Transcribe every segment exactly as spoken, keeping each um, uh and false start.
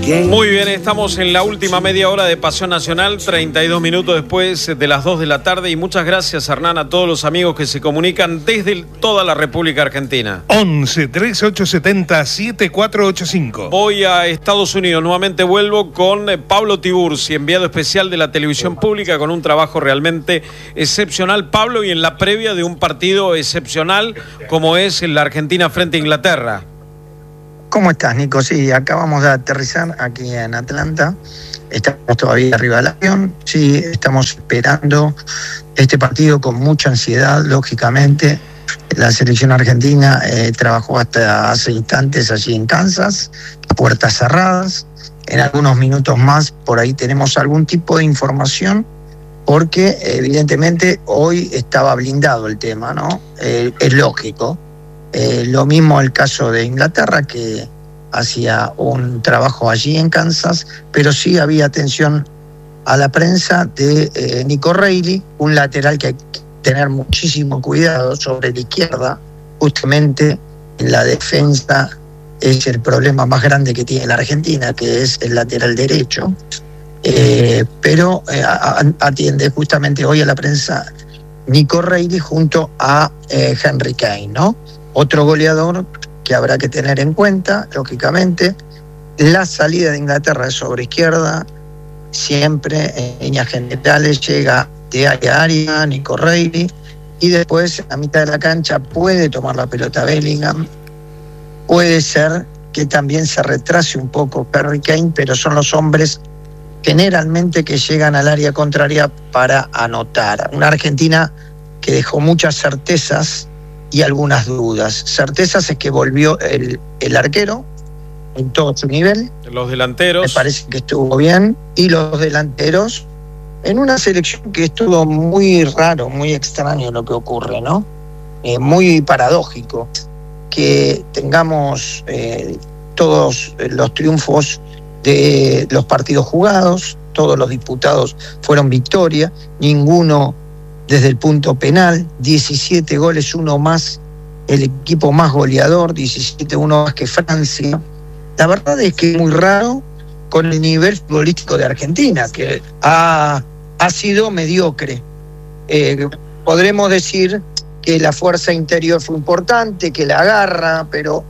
Muy bien, estamos en la última media hora de Pasión Nacional, treinta y dos minutos después de las dos de la tarde, y muchas gracias, Hernán, a todos los amigos que se comunican desde toda la República Argentina. once, trece, ochocientos setenta, setenta y cuatro ochenta y cinco. Voy a Estados Unidos, nuevamente vuelvo con Pablo Tiburci, enviado especial de la televisión pública, con un trabajo realmente excepcional, Pablo, y en la previa de un partido excepcional como es la Argentina frente a Inglaterra. ¿Cómo estás, Nico? Sí, acabamos de aterrizar aquí en Atlanta. Estamos todavía arriba del avión. Sí, estamos esperando este partido con mucha ansiedad, lógicamente. La selección argentina eh, trabajó hasta hace instantes allí en Kansas, puertas cerradas. En algunos minutos más por ahí tenemos algún tipo de información, porque evidentemente hoy estaba blindado el tema, ¿no? Eh, es lógico. Eh, lo mismo el caso de Inglaterra, que hacía un trabajo allí en Kansas, pero sí había atención a la prensa de eh, Nico Reilly, un lateral que hay que tener muchísimo cuidado sobre la izquierda. Justamente en la defensa es el problema más grande que tiene la Argentina, que es el lateral derecho, eh, pero eh, atiende justamente hoy a la prensa Nico Reilly junto a eh, Henry Kane, ¿no? Otro goleador que habrá que tener en cuenta, lógicamente. La salida de Inglaterra sobre izquierda, siempre en líneas generales llega de área a área, Nico Reilly, y después a mitad de la cancha puede tomar la pelota Bellingham. Puede ser que también se retrase un poco Harry Kane, pero son los hombres generalmente que llegan al área contraria para anotar. Una Argentina que dejó muchas certezas y algunas dudas. Certezas es que volvió el, el arquero en todo su nivel. Los delanteros. Me parece que estuvo bien. Y los delanteros, en una selección que estuvo muy raro, muy extraño lo que ocurre, ¿no? Eh, muy paradójico que tengamos eh, todos los triunfos de los partidos jugados, todos los disputados fueron victoria, ninguno desde el punto penal, diecisiete goles, uno más, el equipo más goleador, diecisiete, uno más que Francia. La verdad es que es muy raro con el nivel futbolístico de Argentina, que ha, ha sido mediocre. Eh, podremos decir que la fuerza interior fue importante, que la garra, pero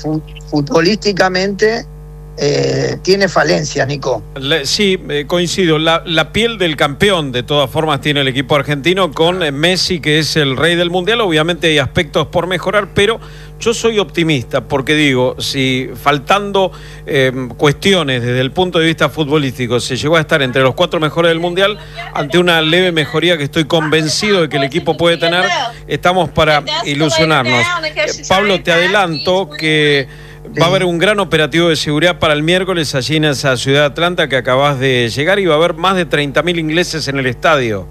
futbolísticamente Eh, tiene falencias, Nico. Sí, eh, coincido. La, la piel del campeón, de todas formas, tiene el equipo argentino, con eh, Messi, que es el rey del mundial. Obviamente hay aspectos por mejorar, pero yo soy optimista, porque digo, si faltando eh, cuestiones desde el punto de vista futbolístico se llegó a estar entre los cuatro mejores del mundial, ante una leve mejoría que estoy convencido de que el equipo puede tener, estamos para ilusionarnos. Eh, Pablo, te adelanto que va a haber un gran operativo de seguridad para el miércoles allí en esa ciudad de Atlanta que acabas de llegar, y va a haber más de treinta mil ingleses en el estadio.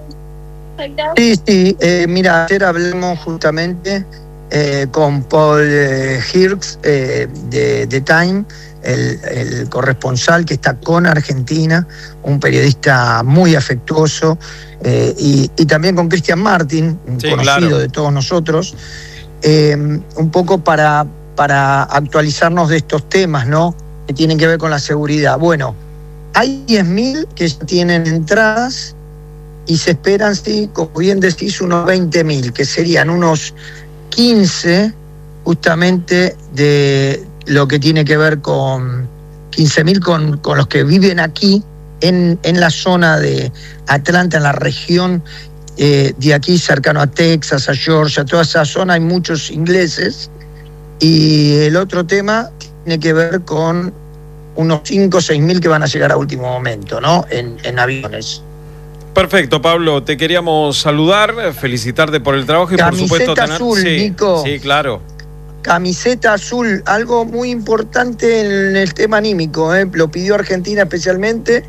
Sí, sí. Eh, mira, ayer hablamos justamente eh, con Paul eh, Hirsch eh, de The Time, el, el corresponsal que está con Argentina, un periodista muy afectuoso, eh, y, y también con Cristian Martin, un sí, conocido claro. de todos nosotros, eh, un poco para... para actualizarnos de estos temas, ¿no?, que tienen que ver con la seguridad. Bueno, hay diez mil que ya tienen entradas y se esperan, sí, como bien decís, unos veinte mil, que serían unos quince justamente de lo que tiene que ver con quince mil con, con los que viven aquí en, en la zona de Atlanta, en la región eh, de aquí cercano a Texas, a Georgia, toda esa zona hay muchos ingleses. Y el otro tema tiene que ver con unos cinco o seis mil que van a llegar a último momento, ¿no?, en, en aviones. Perfecto, Pablo, te queríamos saludar, felicitarte por el trabajo y Camiseta por supuesto tener... azul, sí, Nico. Sí, claro. Camiseta azul, algo muy importante en el tema anímico, ¿eh? Lo pidió Argentina especialmente,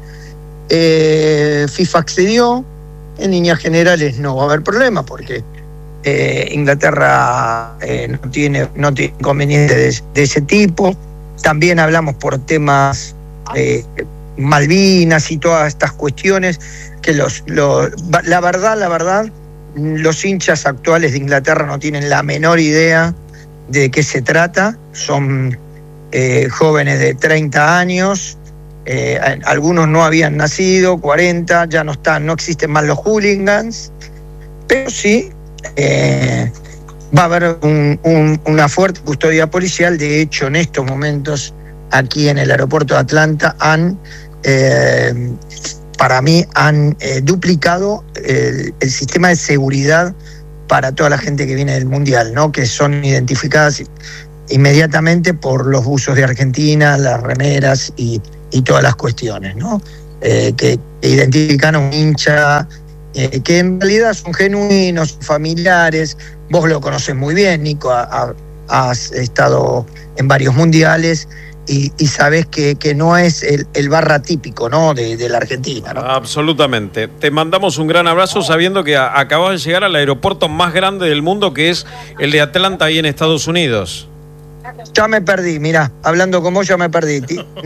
eh, FIFA accedió, en líneas generales no va a haber problema porque Eh, Inglaterra eh, no tiene no tiene inconveniente de, de ese tipo. También hablamos por temas eh, Malvinas y todas estas cuestiones que los, los la verdad la verdad los hinchas actuales de Inglaterra no tienen la menor idea de qué se trata. Son eh, jóvenes de treinta años, eh, algunos no habían nacido, cuarenta, ya no están, no existen más los hooligans, pero sí eh, va a haber un, un, una fuerte custodia policial. De hecho, en estos momentos, aquí en el aeropuerto de Atlanta, han, eh, para mí, han eh, duplicado el, el sistema de seguridad para toda la gente que viene del Mundial, ¿no? Que son identificadas inmediatamente por los buzos de Argentina, las remeras y, y todas las cuestiones, ¿no? Eh, que, que identifican a un hincha, eh, que en realidad son genuinos, familiares. Vos lo conoces muy bien, Nico, ha, ha, has estado en varios mundiales y, y sabés que, que no es el, el barra típico, ¿no? de, de la Argentina, ¿no? Absolutamente. Te mandamos un gran abrazo sabiendo que a, acabas de llegar al aeropuerto más grande del mundo, que es el de Atlanta, ahí en Estados Unidos. Ya me perdí, mirá, hablando con vos ya me perdí.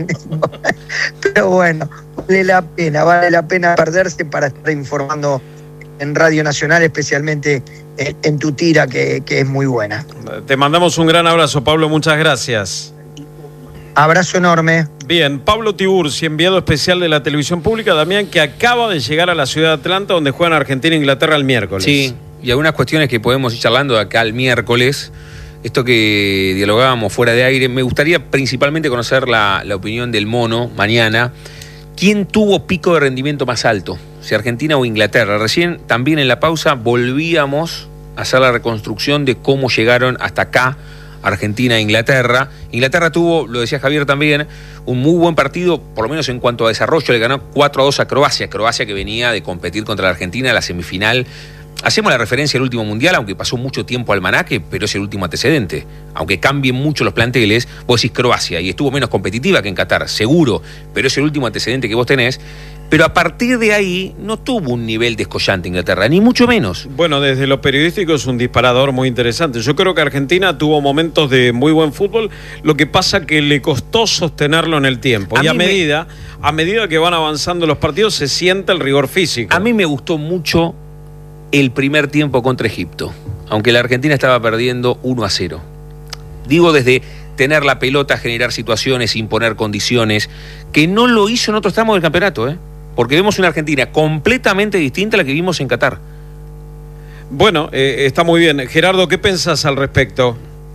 Pero bueno, vale la pena, vale la pena perderse para estar informando en Radio Nacional, especialmente en, en tu tira, que, que es muy buena. Te mandamos un gran abrazo, Pablo, muchas gracias. Abrazo enorme. Bien, Pablo Tiburci, enviado especial de la televisión pública, Damián, que acaba de llegar a la ciudad de Atlanta, donde juegan Argentina e Inglaterra el miércoles. Sí, y algunas cuestiones que podemos ir charlando de acá el miércoles. Esto que dialogábamos fuera de aire, me gustaría principalmente conocer la, la opinión del Mono mañana. ¿Quién tuvo pico de rendimiento más alto? Si Argentina o Inglaterra. Recién, también en la pausa, volvíamos a hacer la reconstrucción de cómo llegaron hasta acá Argentina e Inglaterra. Inglaterra tuvo, lo decía Javier también, un muy buen partido, por lo menos en cuanto a desarrollo. Le ganó cuatro a dos a Croacia. Croacia que venía de competir contra la Argentina en la semifinal. Hacemos la referencia al último mundial, aunque pasó mucho tiempo almanaque, pero es el último antecedente. Aunque cambien mucho los planteles, vos decís Croacia y estuvo menos competitiva que en Qatar, seguro, pero es el último antecedente que vos tenés. Pero a partir de ahí no tuvo un nivel descollante Inglaterra, ni mucho menos. Bueno, desde lo periodístico es un disparador muy interesante. Yo creo que Argentina tuvo momentos de muy buen fútbol, lo que pasa que le costó sostenerlo en el tiempo. A y a medida, me... a medida que van avanzando los partidos se siente el rigor físico. A mí me gustó mucho el primer tiempo contra Egipto, aunque la Argentina estaba perdiendo uno a cero. Digo, desde tener la pelota, generar situaciones, imponer condiciones, que no lo hizo en otros tramos del campeonato, ¿eh? Porque vemos una Argentina completamente distinta a la que vimos en Qatar. Bueno, eh, está muy bien. Gerardo, ¿qué pensás al respecto?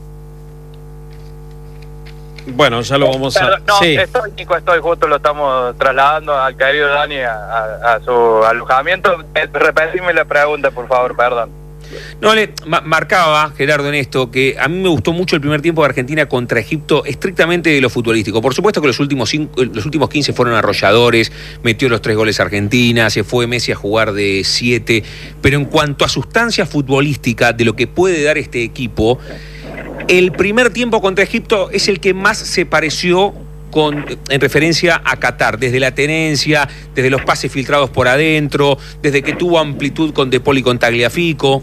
Bueno, ya lo vamos a... No, sí. estoy, Nico, estoy justo, lo estamos trasladando al querido Dani a, a, a su alojamiento. Repetime la pregunta, por favor, perdón. No, le ma marcaba, Gerardo, en esto, que a mí me gustó mucho el primer tiempo de Argentina contra Egipto, estrictamente de lo futbolístico. Por supuesto que los últimos, cinco, los últimos quince fueron arrolladores, metió los tres goles Argentina, se fue Messi a jugar de siete, pero en cuanto a sustancia futbolística de lo que puede dar este equipo, el primer tiempo contra Egipto es el que más se pareció con, en referencia a Qatar, desde la tenencia, desde los pases filtrados por adentro, desde que tuvo amplitud con De Paul y con Tagliafico.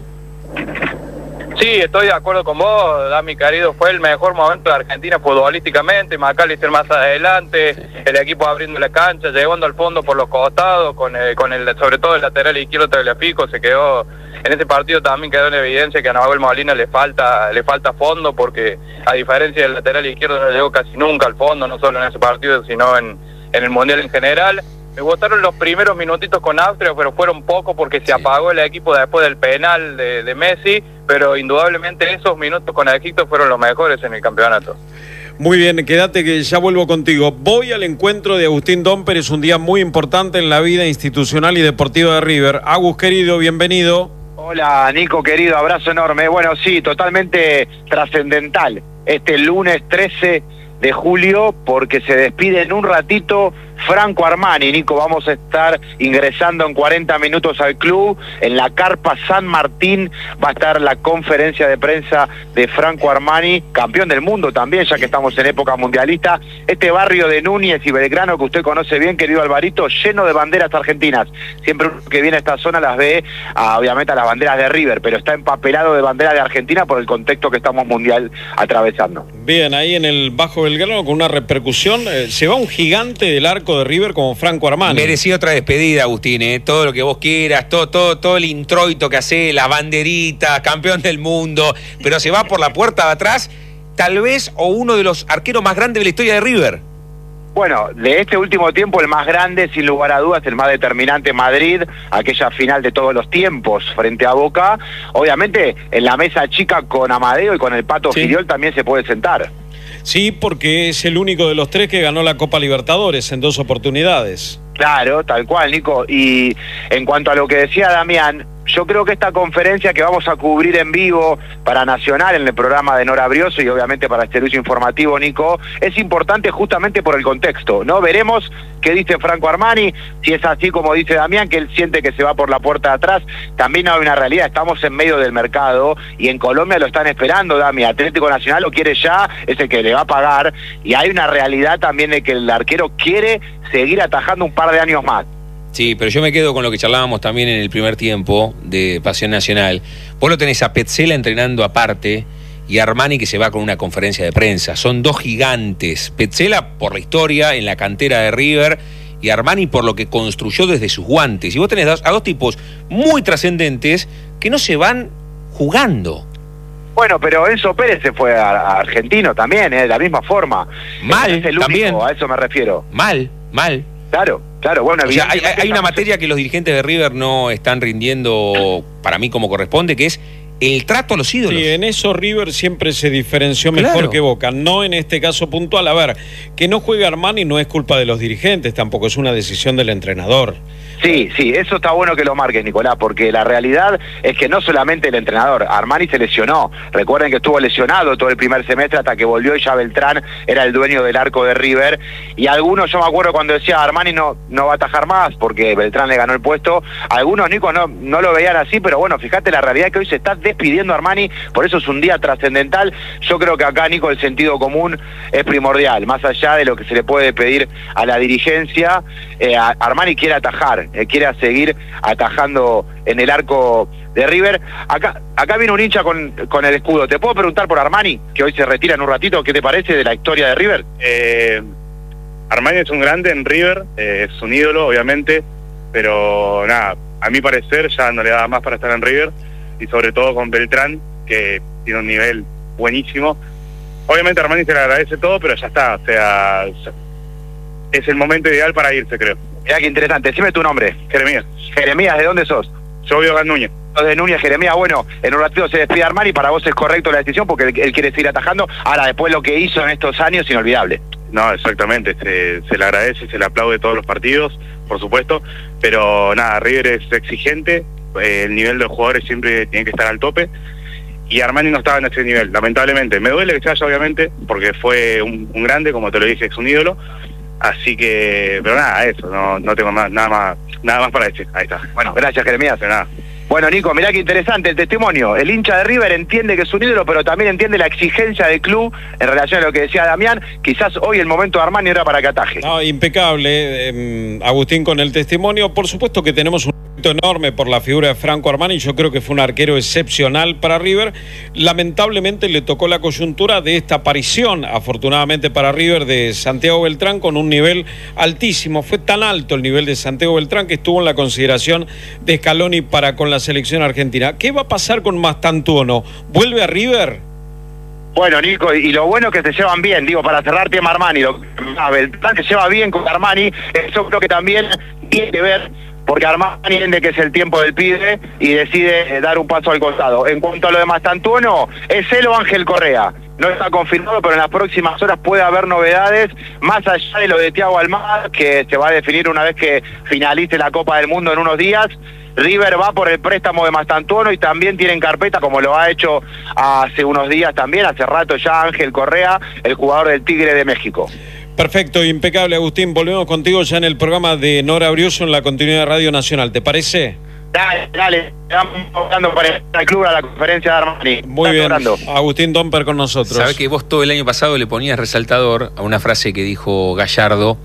Sí, estoy de acuerdo con vos, Dami querido, fue el mejor momento de Argentina futbolísticamente, McAllister más adelante, el equipo abriendo la cancha, llegando al fondo por los costados, con el, con el sobre todo el lateral izquierdo Tagliafico, se quedó, en ese partido también quedó en evidencia que a Nahuel Molina le falta, le falta fondo, porque a diferencia del lateral izquierdo no llegó casi nunca al fondo, no solo en ese partido, sino en, en el Mundial en general. Me gustaron los primeros minutitos con Austria, pero fueron pocos porque se sí. apagó el equipo después del penal de, de Messi, pero indudablemente esos minutos con Egipto fueron los mejores en el campeonato. Muy bien, quédate que ya vuelvo contigo. Voy al encuentro de Agustín Domper, es un día muy importante en la vida institucional y deportiva de River. Agus, querido, bienvenido. Hola, Nico, querido, abrazo enorme. Bueno, sí, totalmente trascendental. Este lunes trece de julio, porque se despide en un ratito Franco Armani. Nico, vamos a estar ingresando en cuarenta minutos al club. En la Carpa San Martín va a estar la conferencia de prensa de Franco Armani, campeón del mundo también, ya que estamos en época mundialista. Este barrio de Núñez y Belgrano que usted conoce bien, querido Alvarito, lleno de banderas argentinas. Siempre que viene a esta zona las ve, a, obviamente, a las banderas de River, pero está empapelado de banderas de Argentina por el contexto que estamos mundial atravesando. Bien, ahí en el Bajo Belgrano, con una repercusión, eh, se va un gigante del arco de River como Franco Armani. Merecía otra despedida, Agustín, ¿eh? Todo lo que vos quieras, todo, todo, todo el introito que hace, la banderita, campeón del mundo, pero se va por la puerta de atrás tal vez, o uno de los arqueros más grandes de la historia de River. Bueno, de este último tiempo el más grande, sin lugar a dudas, el más determinante, Madrid, aquella final de todos los tiempos frente a Boca. Obviamente, en la mesa chica con Amadeo y con el Pato sí. Filiol también se puede sentar. Sí, porque es el único de los tres que ganó la Copa Libertadores en dos oportunidades. Claro, tal cual, Nico. Y en cuanto a lo que decía Damián, yo creo que esta conferencia que vamos a cubrir en vivo para Nacional en el programa de Nora Brioso y obviamente para este servicio informativo, Nico, es importante justamente por el contexto, ¿no? Veremos qué dice Franco Armani, si es así como dice Damián, que él siente que se va por la puerta de atrás. También hay una realidad, estamos en medio del mercado y en Colombia lo están esperando, Damián. Atlético Nacional lo quiere ya, es el que le va a pagar, y hay una realidad también de que el arquero quiere seguir atajando un par de años más. Sí, pero yo me quedo con lo que charlábamos también en el primer tiempo de Pasión Nacional. Vos lo tenés a Petzela entrenando aparte y a Armani que se va con una conferencia de prensa. Son dos gigantes. Petzela por la historia en la cantera de River y Armani por lo que construyó desde sus guantes. Y vos tenés a dos tipos muy trascendentes que no se van jugando. Bueno, pero Enzo Pérez se fue a, a Argentino también, ¿eh? De la misma forma. Mal, es el único, también. A eso me refiero. Mal, mal. Claro, claro, bueno, o sea, hay, hay una materia que los dirigentes de River no están rindiendo para mí como corresponde, que es el trato a los ídolos. Sí, en eso River siempre se diferenció mejor claro. que Boca, no en este caso puntual. A ver, que no juegue Armani no es culpa de los dirigentes, tampoco es una decisión del entrenador. Sí, sí, eso está bueno que lo marques, Nicolás, porque la realidad es que no solamente el entrenador, Armani se lesionó. Recuerden que estuvo lesionado todo el primer semestre hasta que volvió y ya Beltrán era el dueño del arco de River. Y algunos, yo me acuerdo cuando decía Armani no, no va a atajar más porque Beltrán le ganó el puesto, algunos, Nico, no, no lo veían así, pero bueno, fíjate la realidad que hoy se está despidiendo Armani, por eso es un día trascendental. Yo creo que acá, Nico, el sentido común es primordial, más allá de lo que se le puede pedir a la dirigencia. eh, Armani quiere atajar, eh, quiere seguir atajando en el arco de River. Acá acá viene un hincha con, con el escudo. ¿Te puedo preguntar por Armani, que hoy se retira en un ratito? ¿Qué te parece de la historia de River? Eh, Armani es un grande en River, eh, es un ídolo, obviamente, pero nada, a mi parecer ya no le da más para estar en River, y sobre todo con Beltrán, que tiene un nivel buenísimo. Obviamente a Armani se le agradece todo, pero ya está, o sea, es el momento ideal para irse, creo. Mirá qué interesante, decime tu nombre. Jeremías. Jeremías, ¿de dónde sos? Yo vivo acá en Núñez. De Núñez, Jeremías, bueno, en un ratito se despide Armani, para vos es correcto la decisión porque él, él quiere seguir atajando. Ahora, después lo que hizo en estos años, inolvidable. No, exactamente, se, se le agradece, se le aplaude todos los partidos, por supuesto, pero nada, River es exigente, eh, el nivel de los jugadores siempre tiene que estar al tope, y Armani no estaba en ese nivel, lamentablemente. Me duele que se vaya, obviamente, porque fue un, un grande, como te lo dije, es un ídolo, así que, pero nada, eso, no, no tengo más, nada más nada más para decir. Ahí está. Bueno, gracias, Jeremías. De nada. Bueno, Nico, mirá qué interesante el testimonio. El hincha de River entiende que es un ídolo, pero también entiende la exigencia del club en relación a lo que decía Damián. Quizás hoy el momento de Armani era para que ataje. No, impecable, eh, Agustín, con el testimonio. Por supuesto que tenemos un enorme por la figura de Franco Armani. Yo creo que fue un arquero excepcional para River. Lamentablemente le tocó la coyuntura de esta aparición, afortunadamente para River, de Santiago Beltrán con un nivel altísimo. Fue tan alto el nivel de Santiago Beltrán que estuvo en la consideración de Scaloni para con la selección argentina. ¿Qué va a pasar con Mastantuono? ¿Vuelve a River? Bueno, Nico, y lo bueno es que se llevan bien, digo, para cerrar tema Armani, lo, a Beltrán se lleva bien con Armani, eso creo que también tiene que ver, porque Armani entiende que es el tiempo del pibe y decide dar un paso al costado. En cuanto a lo de Mastantuono, es él o Ángel Correa. No está confirmado, pero en las próximas horas puede haber novedades, más allá de lo de Thiago Almada, que se va a definir una vez que finalice la Copa del Mundo en unos días. River va por el préstamo de Mastantuono y también tiene en carpeta, como lo ha hecho hace unos días también, hace rato ya, Ángel Correa, el jugador del Tigre de México. Perfecto, impecable, Agustín. Volvemos contigo ya en el programa de Nora Brioso en la continuidad de Radio Nacional. ¿Te parece? Dale, dale. Estamos hablando para el club a la conferencia de Armani. Muy bien, hablando. Agustín Domper con nosotros. Sabés que vos todo el año pasado le ponías resaltador a una frase que dijo Gallardo,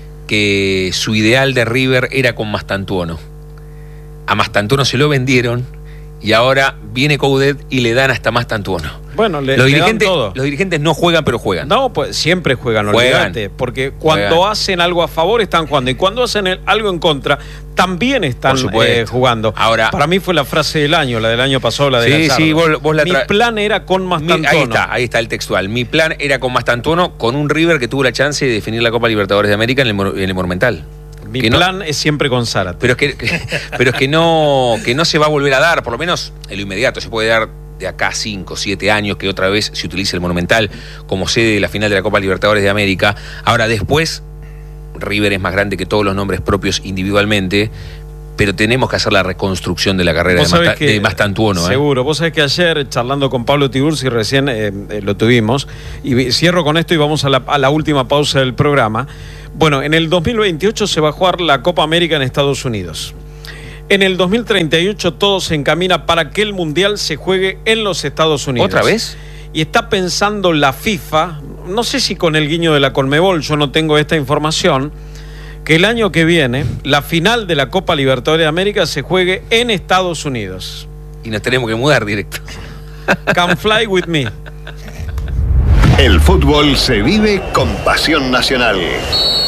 que su ideal de River era con Mastantuono. A Mastantuono se lo vendieron y ahora viene Coudet y le dan hasta más Tantuono. Bueno, le, los, le dirigentes, dan todo. los dirigentes no juegan, pero juegan. No, pues siempre juegan, Juegan. olvídate. Porque cuando Juegan. hacen algo a favor están jugando. Y cuando hacen el- algo en contra, también están Por supuesto. eh, jugando. Ahora- Para mí fue la frase del año, la del año pasado, la de Sí, Gallardo. sí, vos- vos la Mi tra- plan era con más Mi- Tantuono. ahí está, ahí está el textual. Mi plan era con Mastantuono, con un River que tuvo la chance de definir la Copa Libertadores de América en el, Mor- en el Monumental. Mi Que no- plan es siempre con Zárate. Pero es que, que- pero es que no, que no se va a volver a dar, por lo menos en lo inmediato. Se puede dar de acá cinco, siete años que otra vez se utilice el Monumental como sede de la final de la Copa Libertadores de América. Ahora después, River es más grande que todos los nombres propios individualmente, pero tenemos que hacer la reconstrucción de la carrera de, Vos sabés Masta- que- de Mastantuono. ¿eh? Seguro. Vos sabés que ayer, charlando con Pablo Tiburci, recién eh, eh, lo tuvimos, y cierro con esto y vamos a la, a la última pausa del programa. Bueno, en el dos mil veintiocho se va a jugar la Copa América en Estados Unidos. En el dos mil treinta y ocho todo se encamina para que el Mundial se juegue en los Estados Unidos. ¿Otra vez? Y está pensando la FIFA, no sé si con el guiño de la Conmebol, yo no tengo esta información, que el año que viene la final de la Copa Libertadores de América se juegue en Estados Unidos. Y nos tenemos que mudar directo. Come fly with me. El fútbol se vive con pasión nacional.